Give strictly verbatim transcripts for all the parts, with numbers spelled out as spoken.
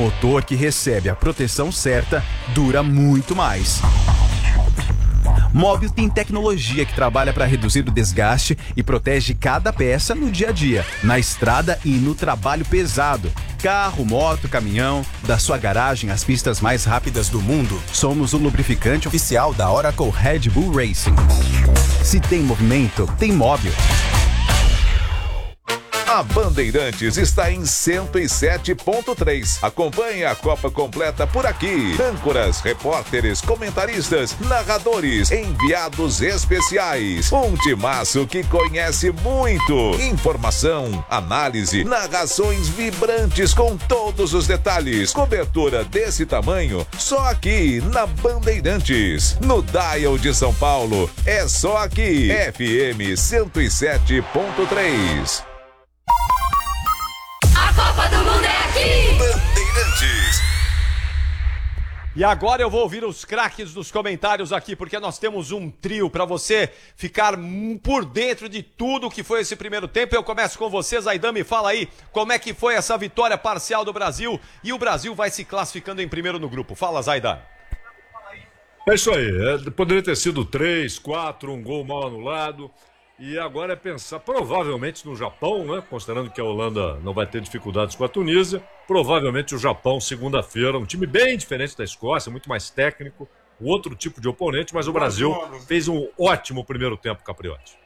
motor que recebe a proteção certa dura muito mais. Móbil tem tecnologia que trabalha para reduzir o desgaste e protege cada peça no dia a dia, na estrada e no trabalho pesado. Carro, moto, caminhão, da sua garagem às pistas mais rápidas do mundo, somos o lubrificante oficial da Oracle Red Bull Racing. Se tem movimento, tem Móbil. A Bandeirantes está em cento e sete ponto três. Acompanhe a Copa completa por aqui. Âncoras, repórteres, comentaristas, narradores, enviados especiais. Um timaço que conhece muito. Informação, análise, narrações vibrantes com todos os detalhes. Cobertura desse tamanho, só aqui na Bandeirantes. No Dial de São Paulo, é só aqui. F M cento e sete ponto três. A Copa do Mundo é aqui! Bandeirantes. E agora eu vou ouvir os craques dos comentários aqui, porque nós temos um trio para você ficar por dentro de tudo que foi esse primeiro tempo. Eu começo com vocês, Aidan, me fala aí como é que foi essa vitória parcial do Brasil e o Brasil vai se classificando em primeiro no grupo. Fala, Zaidan. É isso aí, é, poderia ter sido três, quatro, um gol mal anulado. E agora é pensar, provavelmente no Japão, né? Considerando que a Holanda não vai ter dificuldades com a Tunísia, provavelmente o Japão, segunda-feira, um time bem diferente da Escócia, muito mais técnico, outro tipo de oponente, mas o Brasil fez um ótimo primeiro tempo, Capriotti.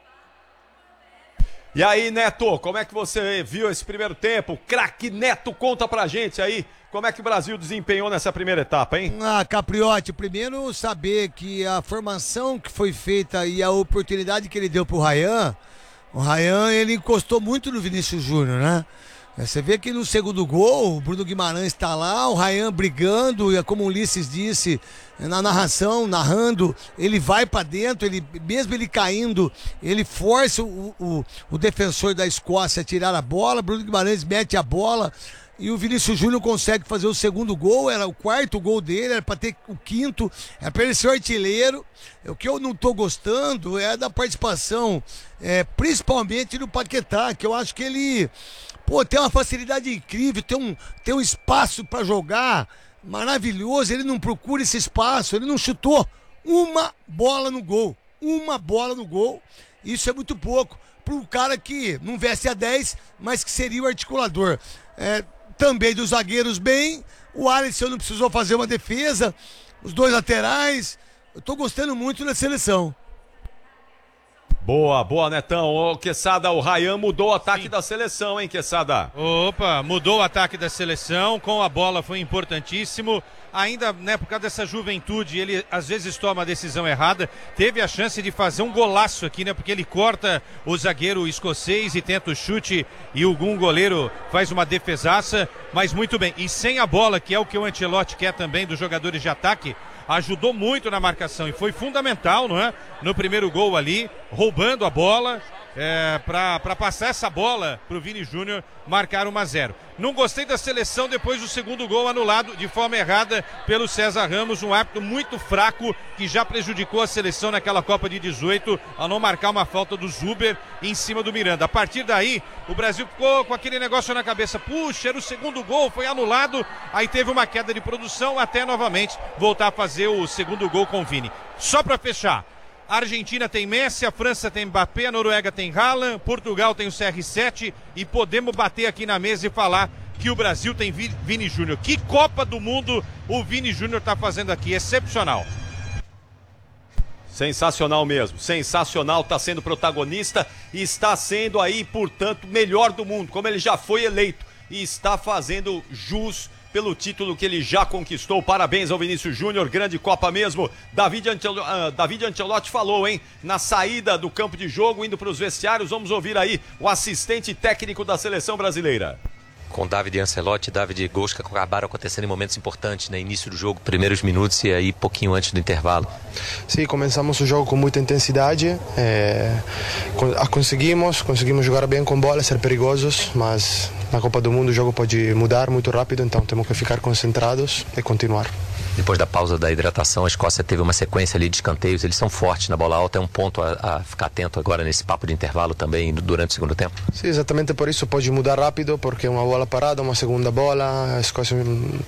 E aí, Neto, como é que você viu esse primeiro tempo? Craque Neto, conta pra gente aí como é que o Brasil desempenhou nessa primeira etapa, hein? Ah, Capriotti, primeiro saber que a formação que foi feita e a oportunidade que ele deu pro Ryan, o Ryan, ele encostou muito no Vinícius Júnior, né? Você vê que no segundo gol, o Bruno Guimarães está lá, o Ryan brigando, e como o Ulisses disse na narração, narrando, ele vai para dentro, ele, mesmo ele caindo, ele força o, o, o defensor da Escócia a tirar a bola, Bruno Guimarães mete a bola, e o Vinícius Júnior consegue fazer o segundo gol, era o quarto gol dele, era para ter o quinto, era para ele ser artilheiro. O que eu não tô gostando é da participação, é, principalmente do Paquetá, que eu acho que ele, pô, tem uma facilidade incrível, tem um, tem um espaço para jogar maravilhoso, ele não procura esse espaço, ele não chutou uma bola no gol, uma bola no gol, isso é muito pouco para um cara que não veste a dez, mas que seria o articulador. É, também dos zagueiros bem, o Alisson não precisou fazer uma defesa, os dois laterais, eu tô gostando muito da seleção. Boa, boa, Netão. Ô, Quesada, o Ryan mudou o ataque Sim. da seleção, hein, Quesada? Opa, mudou o ataque da seleção, com a bola foi importantíssimo. Ainda, né, por causa dessa juventude, ele às vezes toma a decisão errada. Teve a chance de fazer um golaço aqui, né, porque ele corta o zagueiro escocês e tenta o chute e o um goleiro faz uma defesaça, mas muito bem. E sem a bola, que é o que o Ancelotti quer também dos jogadores de ataque, ajudou muito na marcação e foi fundamental, não é? No primeiro gol ali, roubando a bola, é, para passar essa bola para o Vini Júnior marcar um a zero. Não gostei da seleção depois do segundo gol anulado de forma errada pelo César Ramos, um árbitro muito fraco que já prejudicou a seleção naquela Copa de dezoito ao não marcar uma falta do Zuber em cima do Miranda. A partir daí, o Brasil ficou com aquele negócio na cabeça, puxa, era o segundo gol, foi anulado, aí teve uma queda de produção até novamente voltar a fazer o segundo gol com o Vini. Só para fechar, a Argentina tem Messi, a França tem Mbappé, a Noruega tem Haaland, Portugal tem o C R sete e podemos bater aqui na mesa e falar que o Brasil tem Vini Júnior. Que Copa do Mundo o Vini Júnior está fazendo aqui, excepcional. Sensacional mesmo, sensacional, está sendo protagonista e está sendo aí, portanto, melhor do mundo, como ele já foi eleito e está fazendo jus pelo título que ele já conquistou. Parabéns ao Vinícius Júnior, grande Copa mesmo. David Ancelotti, uh, David Ancelotti falou, hein, na saída do campo de jogo, indo para os vestiários. Vamos ouvir aí o assistente técnico da seleção brasileira. Com David Ancelotti e David Gosca acabaram acontecendo em momentos importantes, né? Início do jogo, primeiros minutos e aí pouquinho antes do intervalo. Sim, começamos o jogo com muita intensidade, é, conseguimos, conseguimos jogar bem com bola, ser perigosos, mas na Copa do Mundo o jogo pode mudar muito rápido, então temos que ficar concentrados e continuar. Depois da pausa da hidratação, a Escócia teve uma sequência ali de escanteios, eles são fortes na bola alta, é um ponto a, a ficar atento agora nesse papo de intervalo também durante o segundo tempo. Sim, exatamente por isso pode mudar rápido, porque uma bola parada, uma segunda bola, a Escócia